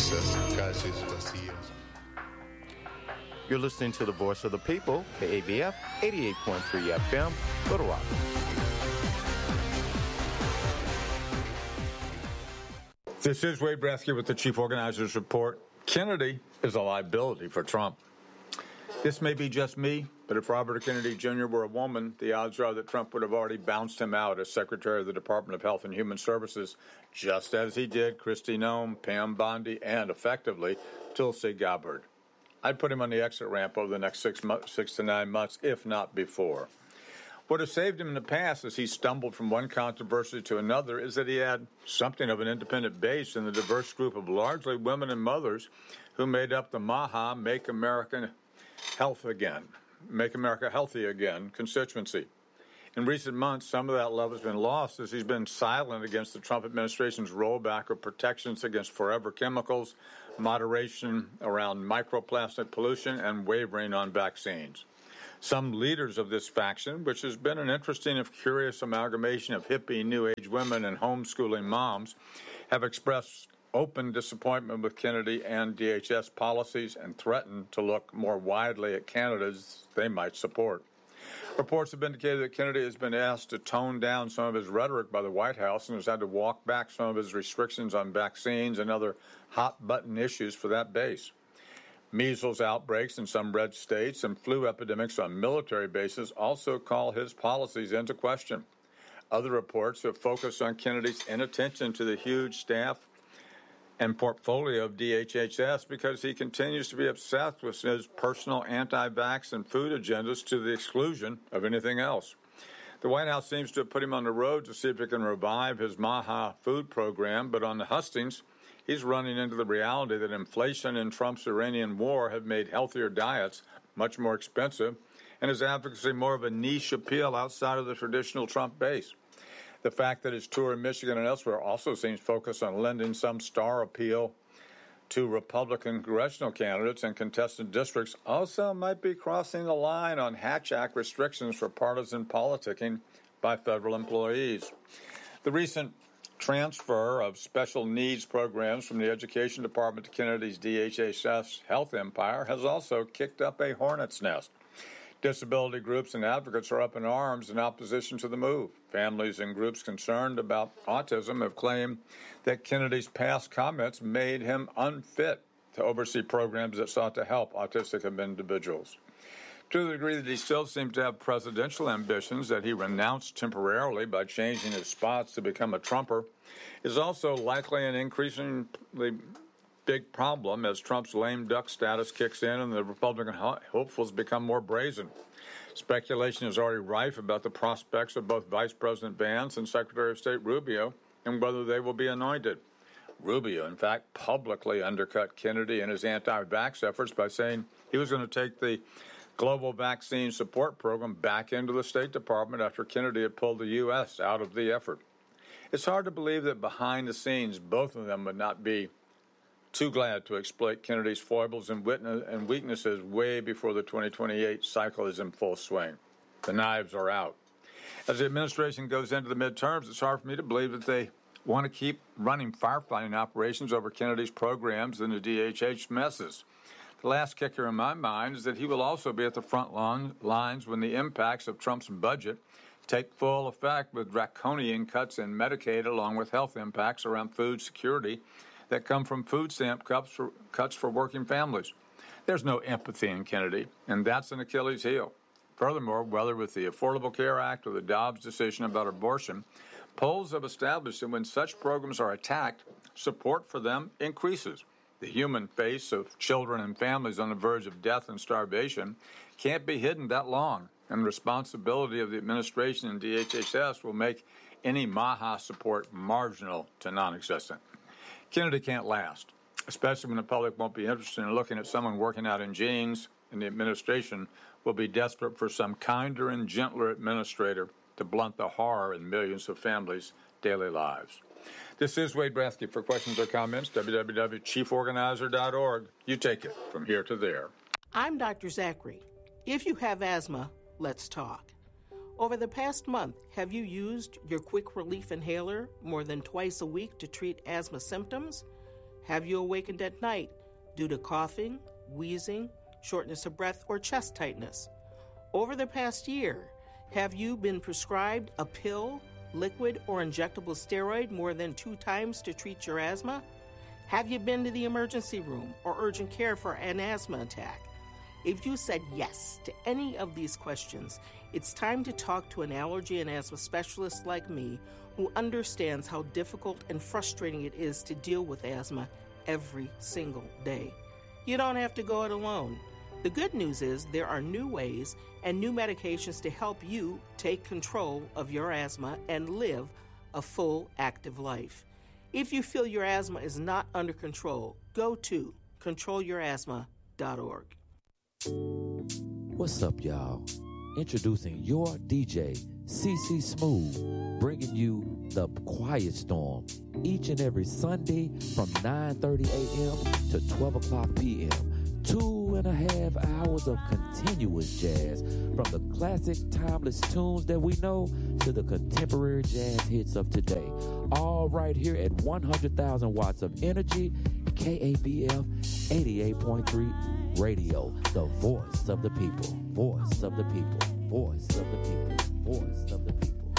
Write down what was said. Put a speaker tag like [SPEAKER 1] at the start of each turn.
[SPEAKER 1] You're listening to the Voice of the People, KABF 88.3 FM, Little Rock.
[SPEAKER 2] This is Wade Bresky with the Chief Organizer's Report. Kennedy is a liability for Trump. This may be just me, but if Robert F. Kennedy Jr. were a woman, the odds are that Trump would have already bounced him out as Secretary of the Department of Health and Human Services, just as he did Kristi Noem, Pam Bondi, and, effectively, Tulsi Gabbard. I'd put him on the exit ramp over the next 6 to 9 months, if not before. What has saved him in the past as he stumbled from one controversy to another is that he had something of an independent base in the diverse group of largely women and mothers who made up the MAHA, Make America Healthy Again constituency. In recent months, some of that love has been lost as he's been silent against the Trump administration's rollback of protections against forever chemicals, moderation around microplastic pollution, and wavering on vaccines. Some leaders of this faction, which has been an interesting and curious amalgamation of hippie, New Age women and homeschooling moms, have expressed open disappointment with Kennedy and DHS policies and threatened to look more widely at candidates they might support. Reports have indicated that Kennedy has been asked to tone down some of his rhetoric by the White House and has had to walk back some of his restrictions on vaccines and other hot-button issues for that base. Measles outbreaks in some red states and flu epidemics on military bases also call his policies into question. Other reports have focused on Kennedy's inattention to the huge staff and portfolio of DHHS because he continues to be obsessed with his personal anti-vax and food agendas to the exclusion of anything else. The White House seems to have put him on the road to see if it can revive his MAHA food program, but on the hustings, he's running into the reality that inflation and Trump's Iranian war have made healthier diets much more expensive, and his advocacy more of a niche appeal outside of the traditional Trump base. The fact that his tour in Michigan and elsewhere also seems focused on lending some star appeal to Republican congressional candidates and contested districts also might be crossing the line on Hatch Act restrictions for partisan politicking by federal employees. The recent transfer of special needs programs from the Education Department to Kennedy's DHHS health empire has also kicked up a hornet's nest. Disability groups and advocates are up in arms in opposition to the move. Families and groups concerned about autism have claimed that Kennedy's past comments made him unfit to oversee programs that sought to help autistic individuals. To the degree that he still seems to have presidential ambitions that he renounced temporarily by changing his spots to become a Trumper, is also likely an increasingly big problem as Trump's lame duck status kicks in and the Republican hopefuls become more brazen. Speculation is already rife about the prospects of both Vice President Vance and Secretary of State Rubio and whether they will be anointed. Rubio, in fact, publicly undercut Kennedy and his anti-vax efforts by saying he was going to take the Global Vaccine Support Program back into the State Department after Kennedy had pulled the U.S. out of the effort. It's hard to believe that behind the scenes, both of them would not be too glad to exploit Kennedy's foibles and weaknesses way before the 2028 cycle is in full swing. The knives are out. As the administration goes into the midterms, it's hard for me to believe that they want to keep running firefighting operations over Kennedy's programs and the DHH messes. The last kicker in my mind is that he will also be at the front lines when the impacts of Trump's budget take full effect with draconian cuts in Medicaid along with health impacts around food security that come from food stamp cuts for working families. There's no empathy in Kennedy, and that's an Achilles heel. Furthermore, whether with the Affordable Care Act or the Dobbs decision about abortion, polls have established that when such programs are attacked, support for them increases. The human face of children and families on the verge of death and starvation can't be hidden that long, and the responsibility of the administration and DHHS will make any MAHA support marginal to non-existent. Kennedy can't last, especially when the public won't be interested in looking at someone working out in jeans, and the administration will be desperate for some kinder and gentler administrator to blunt the horror in millions of families' daily lives. This is Wade Bresky. For questions or comments, www.chieforganizer.org. You take it from here to there.
[SPEAKER 3] I'm Dr. Zachary. If you have asthma, let's talk. Over the past month, have you used your quick relief inhaler more than twice a week to treat asthma symptoms? Have you awakened at night due to coughing, wheezing, shortness of breath, or chest tightness? Over the past year, have you been prescribed a pill, liquid, or injectable steroid more than 2 times to treat your asthma? Have you been to the emergency room or urgent care for an asthma attack? If you said yes to any of these questions, it's time to talk to an allergy and asthma specialist like me who understands how difficult and frustrating it is to deal with asthma every single day. You don't have to go it alone. The good news is there are new ways and new medications to help you take control of your asthma and live a full, active life. If you feel your asthma is not under control, go to controlyourasthma.org.
[SPEAKER 4] What's up, y'all? Introducing your DJ, CC Smooth, bringing you The Quiet Storm each and every Sunday from 9:30 a.m. to 12 o'clock p.m. 2.5 hours of continuous jazz, from the classic timeless tunes that we know to the contemporary jazz hits of today. All right here at 100,000 watts of energy, KABF 88.3 Radio, the voice of the people, voice of the people, voice of the people, voice of the people.